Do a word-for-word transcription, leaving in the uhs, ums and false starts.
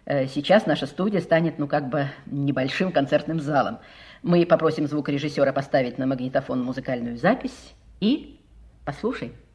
Э, Сейчас наша студия станет, ну, как бы небольшим концертным залом. Мы попросим звукорежиссера поставить на магнитофон музыкальную запись и послушай.